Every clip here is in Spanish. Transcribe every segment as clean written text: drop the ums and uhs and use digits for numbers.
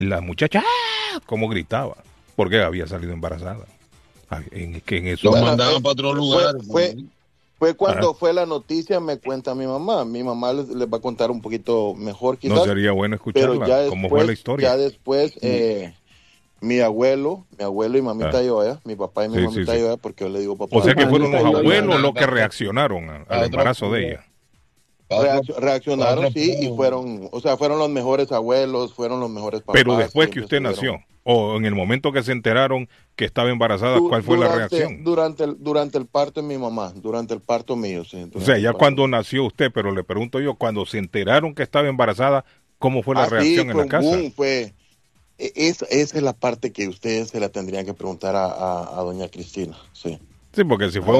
La muchacha, como gritaba, porque había salido embarazada. Que en eso... Lo mandaban para otro lugar. Fue cuando fue la noticia, me cuenta mi mamá. Mi mamá les va a contar un poquito mejor quizás. No sería bueno escucharla, pero ya después, cómo fue la historia. Ya después, mi abuelo y mamita Yoya, mi papá y mi mamita Yoya, porque yo le digo papá. O sea que fueron los abuelos los que reaccionaron al embarazo de ella. Reaccionaron, sí, y fueron los mejores abuelos, fueron los mejores papás. Pero después que usted nació, o en el momento que se enteraron que estaba embarazada, ¿cuál fue la reacción? Durante el parto de mi mamá, durante el parto mío, sí. O sea, ya cuando nació usted, pero le pregunto yo, cuando se enteraron que estaba embarazada, ¿cómo fue la reacción en la casa? Esa es la parte que ustedes se la tendrían que preguntar a doña Cristina, sí. Sí, porque si fue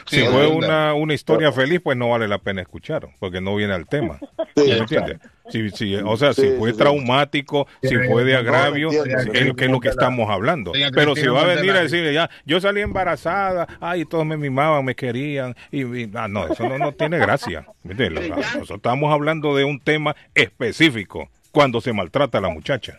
una historia feliz, pues no vale la pena escuchar, porque no viene al tema. Sí, ¿Me entiendes? Si fue traumático, si fue de agravio, que es lo que estamos hablando. Pero si va a venir a decirle, ya, yo salí embarazada, ay, todos me mimaban, me querían, no, eso no tiene gracia. ¿Me entiendes? Nosotros estamos hablando de un tema específico, cuando se maltrata a la muchacha.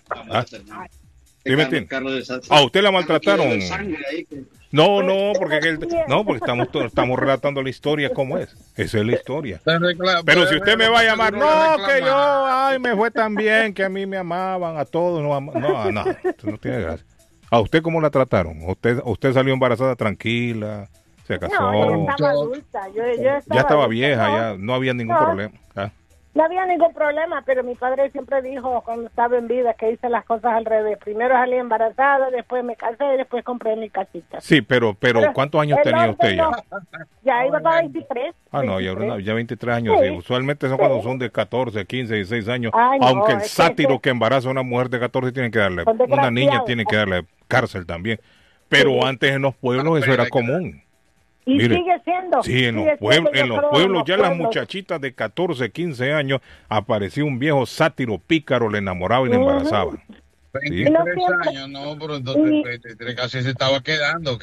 ¿Sí me entiendes? ¿A usted la maltrataron? No, porque estamos relatando la historia como es. Esa es la historia. Pero si usted me va a llamar, que yo, me fue tan bien, que a mí me amaban, a todos, no, esto no tiene gracia. ¿A usted cómo la trataron? ¿Usted salió embarazada tranquila? ¿Se casó? No, yo estaba adulta. Ya estaba vieja, ya no había ningún problema. No había ningún problema, pero mi padre siempre dijo cuando estaba en vida que hice las cosas al revés. Primero salí embarazada, después me casé y después compré mi casita. Sí, pero ¿cuántos años tenía usted ya? Ya iba para 23. No, ya 23 años. Sí. Usualmente son cuando son de 14, 15, 16 años. Aunque el sátiro que embaraza a una mujer de 14 tiene que darle, una niña tiene que darle cárcel también. Pero antes en los pueblos eso era común. Y mire, sigue siendo. Sí, en los pueblos ya las muchachitas de 14, 15 años aparecía un viejo sátiro pícaro, le enamoraba y le embarazaba. 23 años, no, pero entonces 23 casi se estaba quedando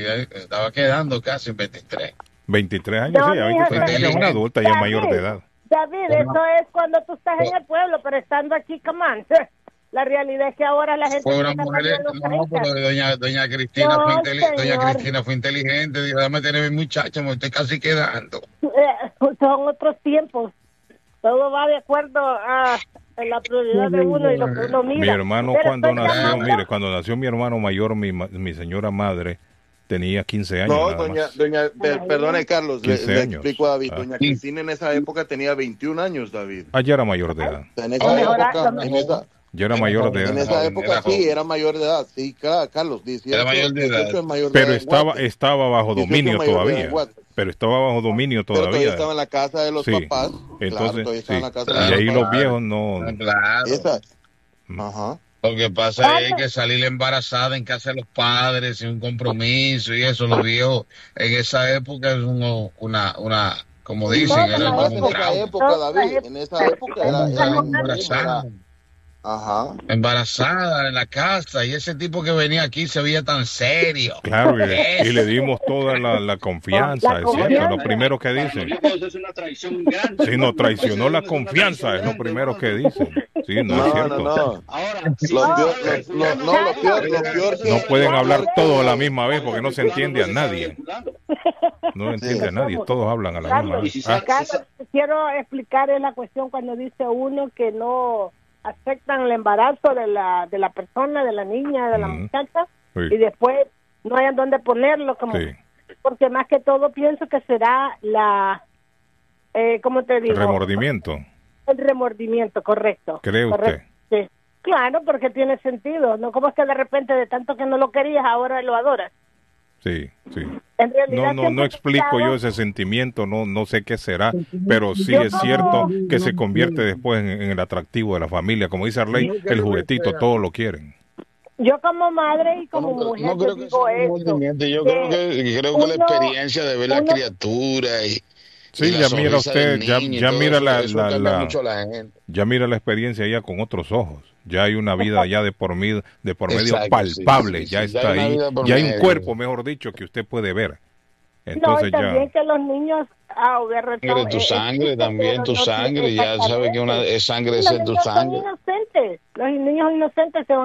casi en 23. 23 años, sí, ya 23 años es una adulta, ya mayor de edad. David, eso es cuando tú estás en el pueblo, pero estando aquí, come on. La realidad es que ahora la gente... Pero doña Cristina Cristina fue inteligente, dijo, déjame tener mi muchacha, me estoy casi quedando. Son otros tiempos. Todo va de acuerdo a la prioridad de uno y lo que uno mira. Mi hermano cuando nació mi hermano mayor, mi señora madre, tenía 15 años. No, perdone Carlos, le explico a David. Doña Cristina en esa época tenía 21 años, David. Ya era mayor de edad. En esa época... Yo era mayor de edad. En esa época sí, era mayor de edad. Sí, claro, Carlos, 18, era mayor de edad. Pero estaba bajo dominio todavía. Pero todavía estaba en la casa de los papás. Entonces, y ahí los viejos no... Claro. Ajá. Lo que pasa es que salir embarazada en casa de los padres sin un compromiso y eso, los viejos en esa época es una como dicen, era como un trauma. En esa época era embarazada. Ajá. Embarazada en la casa y ese tipo que venía aquí se veía tan serio. Claro, y le dimos toda la confianza, es cierto, lo primero que dicen. Es una traición grande. Sí, nos traicionó la confianza, es lo primero que dicen. Sí, no es cierto. No. Ahora, lo peor no pueden hablar todos a la misma vez porque no se entiende a nadie. No entiende a nadie, todos hablan a la misma vez. Carlos, quiero explicar la cuestión cuando dice uno que no aceptan el embarazo de la persona, de la niña, de la muchacha, y después no hayan dónde ponerlo, porque más que todo pienso que será ¿cómo te digo? El remordimiento. El remordimiento, correcto. ¿Cree usted? Sí. Claro, porque tiene sentido, ¿no? Como es que de repente de tanto que no lo querías, ahora lo adoras. Sí. En realidad, no explico yo ese sentimiento, no sé qué será, pero sí es cierto que se convierte después en el atractivo de la familia. Como dice Arley, el juguetito, todos lo quieren. Yo como madre y como mujer no creo que sea un movimiento, yo creo que la experiencia de ver la criatura y sí, ya mira usted, ya mira ya mira la experiencia ya con otros ojos. Ya hay una vida ya de por medio palpable, ya está ahí. Ya hay un cuerpo, mejor dicho, que usted puede ver. Entonces y también que los niños Tu sangre también, tu sangre, ya sabes que es sangre de ser tu sangre. Los niños inocentes se van